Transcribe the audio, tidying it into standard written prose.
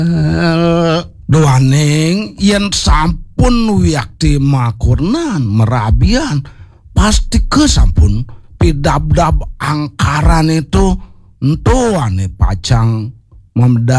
Doaning yen sampun wiakti makurnan merabian pasti ke sampun pidab-dab angkaran itu entuane pacang memda